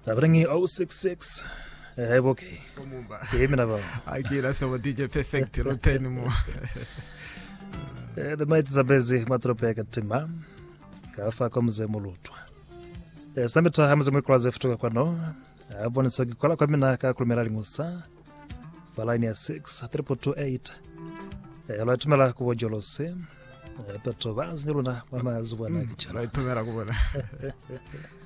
Abrangi 066 okay. Kimi na ba. Akila so DJ perfect roteni mo. The might zabezi matrope katima. Kafa kwa mzee mulutwa. Samita hamze mwikolaze futuka kwa no. Abone sogi kola kwa mina ka kulmerali ngusa. Falaini ya 6 3228. Latumela kubojolose. Peto vazi niluna mama zuwa na kichana. Latumela kubona.